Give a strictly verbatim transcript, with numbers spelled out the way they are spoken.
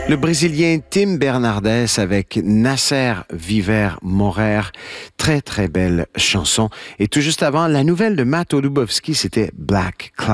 Le Brésilien Tim Bernardes avec Nasser Viver Morer. Très, très belle chanson. Et tout juste avant, la nouvelle de Matt Olubowski, c'était Black Cloud.